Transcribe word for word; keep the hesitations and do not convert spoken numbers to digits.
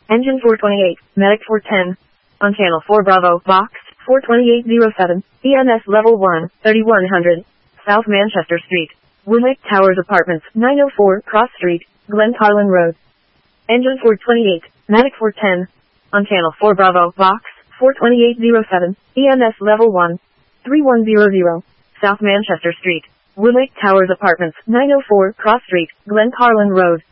Engine four twenty-eight, Medic four ten. On Channel four Bravo, Box four twenty-eight oh seven, E M S Level one, thirty-one hundred, South Manchester Street, Woodlake Towers Apartments, nine oh four Cross Street, Glencarlin Road. Engine four twenty-eight, Medic four ten. On Channel four Bravo, Box four twenty-eight oh seven, E M S Level one, thirty-one hundred, South Manchester Street, Woodlake Towers Apartments, nine oh four Cross Street, Glencarlin Road.